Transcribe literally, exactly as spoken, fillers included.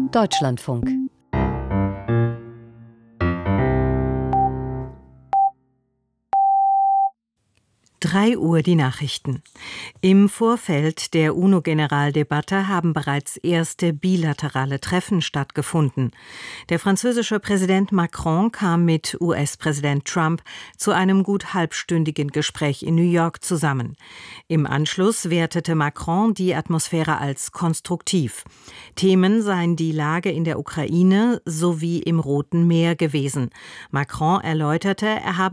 Deutschlandfunk. drei Uhr die Nachrichten. Im Vorfeld der UNO-Generaldebatte haben bereits erste bilaterale Treffen stattgefunden. Der französische Präsident Macron kam mit U S-Präsident Trump zu einem gut halbstündigen Gespräch in New York zusammen. Im Anschluss wertete Macron die Atmosphäre als konstruktiv. Themen seien die Lage in der Ukraine sowie im Roten Meer gewesen. Macron erläuterte, er habe